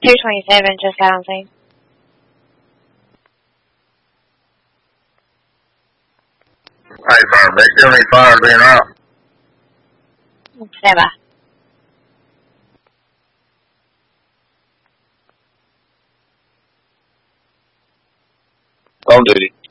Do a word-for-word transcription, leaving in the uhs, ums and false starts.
two twenty-seven just got on scene. Hey, fire, they still need fires being out. Stand by. On duty.